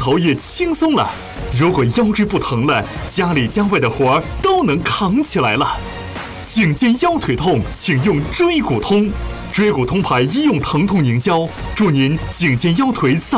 头也轻松了。如果腰椎不疼了，家里家外的活儿都能扛起来了。颈肩腰腿痛，请用椎骨通。椎骨通牌医用疼痛营销，祝您颈肩腰腿早